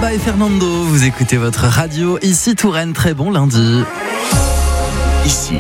Samba et Fernando, vous écoutez votre radio, ici Touraine, très bon lundi. Ici,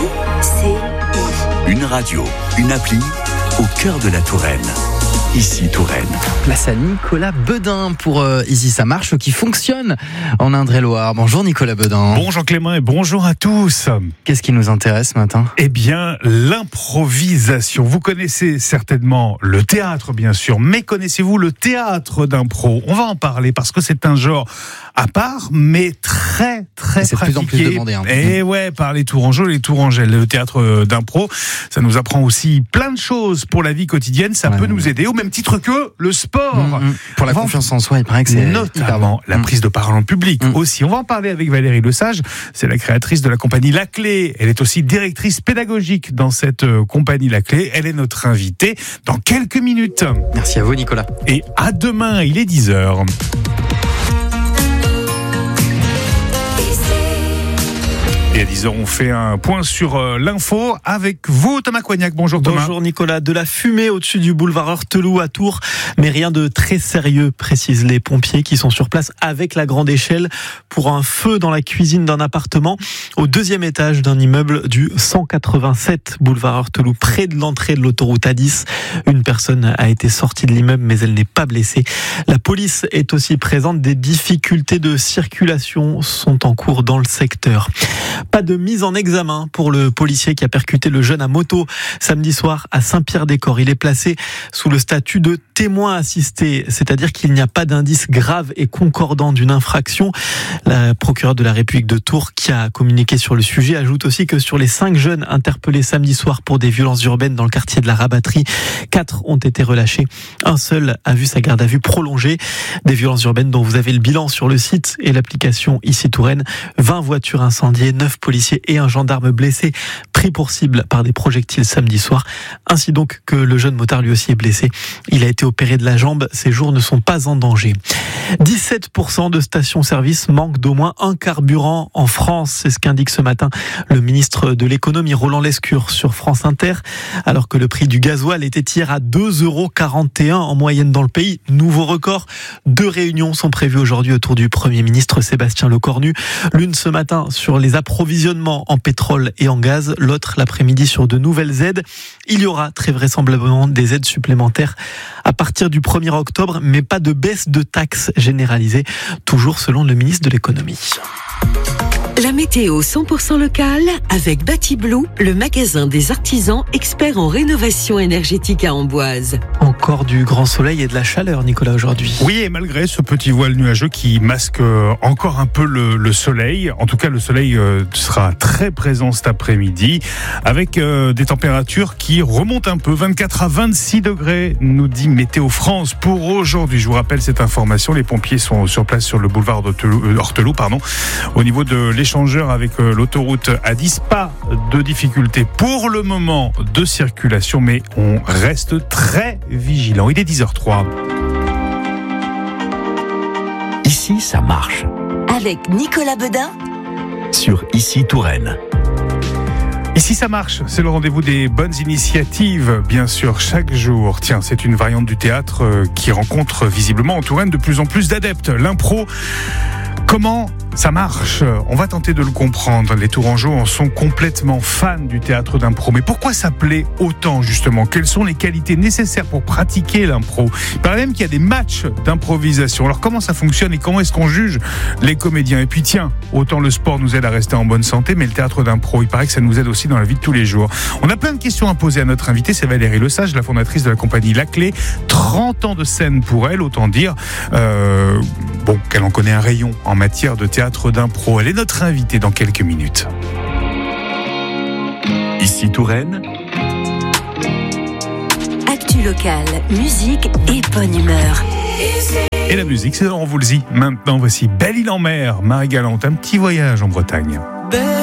une radio, une appli au cœur de la Touraine. Ici Touraine. Place à Nicolas Bedin pour Ici ça marche, qui fonctionne en Indre-et-Loire. Bonjour Nicolas Bedin. Bonjour Clément et bonjour à tous. Qu'est-ce qui nous intéresse ce matin ? Eh bien, l'improvisation. Vous connaissez certainement le théâtre, bien sûr, mais connaissez-vous le théâtre d'impro ? On va en parler parce que c'est un genre à part, mais très c'est pratiqué. De plus en plus demandé. Et ouais, par les Tourangeaux et les Tourangelles. Le théâtre d'impro, ça nous apprend aussi plein de choses pour la vie quotidienne. Ça peut nous aider, au même titre que le sport. Pour la confiance en soi, il paraît que c'est notamment la prise de parole en public aussi. On va en parler avec Valérie Lesage. C'est la créatrice de la compagnie La Clé. Elle est aussi directrice pédagogique dans cette compagnie La Clé. Elle est notre invitée dans quelques minutes. Merci à vous Nicolas. Et à demain, il est 10h. Et à 10h, on fait un point sur l'info avec vous, Thomas Coignac. Bonjour Thomas. Bonjour Nicolas. De la fumée au-dessus du boulevard Heurteloup à Tours, mais rien de très sérieux, précisent les pompiers qui sont sur place avec la grande échelle pour un feu dans la cuisine d'un appartement au 2e étage d'un immeuble du 187 boulevard Heurteloup, près de l'entrée de l'autoroute A10. Une personne a été sortie de l'immeuble, mais elle n'est pas blessée. La police est aussi présente. Des difficultés de circulation sont en cours dans le secteur. Pas de mise en examen pour le policier qui a percuté le jeune à moto samedi soir à Saint-Pierre-des-Corps. Il est placé sous le statut de témoin assisté, c'est-à-dire qu'il n'y a pas d'indice grave et concordant d'une infraction. La procureure de la République de Tours, qui a communiqué sur le sujet, ajoute aussi que sur les 5 jeunes interpellés samedi soir pour des violences urbaines dans le quartier de la Rabatterie, 4 ont été relâchés. Un seul a vu sa garde à vue prolongée. Des violences urbaines dont vous avez le bilan sur le site et l'application Ici Touraine. 20 voitures incendiées, 9 policiers et un gendarme blessé, pris pour cible par des projectiles samedi soir. Ainsi donc que le jeune motard lui aussi est blessé. Il a été opéré de la jambe. Ses jours ne sont pas en danger. 17% de stations-service manquent d'au moins un carburant en France. C'est ce qu'indique ce matin le ministre de l'économie Roland Lescure sur France Inter. Alors que le prix du gasoil était hier à 2,41 € en moyenne dans le pays. Nouveau record. 2 réunions sont prévues aujourd'hui autour du Premier ministre Sébastien Lecornu. L'une ce matin sur les approvisionnements en pétrole et en gaz. L'autre l'après-midi sur de nouvelles aides. Il y aura très vraisemblablement des aides supplémentaires à partir du 1er octobre, mais pas de baisse de taxes généralisée, toujours selon le ministre de l'économie. La météo 100% locale avec Batiblue, le magasin des artisans experts en rénovation énergétique à Amboise. Encore du grand soleil et de la chaleur, Nicolas, aujourd'hui. Oui, et malgré ce petit voile nuageux qui masque encore un peu le soleil, en tout cas le soleil sera très présent cet après-midi, avec des températures qui remontent un peu, 24 à 26 degrés, nous dit Météo France pour aujourd'hui. Je vous rappelle cette information, les pompiers sont sur place sur le boulevard Heurteloup, au niveau de l'échangeur avec l'autoroute A10. Pas de difficulté pour le moment de circulation, mais on reste très vigilant. Il est 10h03. Ici, ça marche. Avec Nicolas Bedin Sur Ici Touraine. Ici ça marche, c'est le rendez-vous des bonnes initiatives, bien sûr, chaque jour. Tiens, c'est une variante du théâtre qui rencontre visiblement en Touraine de plus en plus d'adeptes. L'impro, comment ça marche ? On va tenter de le comprendre. Les Tourangeaux en sont complètement fans du théâtre d'impro. Mais pourquoi ça plaît autant, justement ? Quelles sont les qualités nécessaires pour pratiquer l'impro ? Il paraît même qu'il y a des matchs d'improvisation. Alors comment ça fonctionne et comment est-ce qu'on juge les comédiens ? Et puis tiens, autant le sport nous aide à rester en bonne santé, mais le théâtre d'impro, il paraît que ça nous aide aussi dans la vie de tous les jours. On a plein de questions à poser à notre invitée, c'est Valérie Lesage, la fondatrice de la compagnie La Clé. 30 ans de scène pour elle, autant dire qu'elle en connaît un rayon en matière de théâtre d'impro. Elle est notre invitée dans quelques minutes. Ici Touraine. Actu locale, musique et bonne humeur. Et la musique, c'est on vous le dit. Maintenant, voici Belle-Île-en-Mer, Marie Galante, un petit voyage en Bretagne.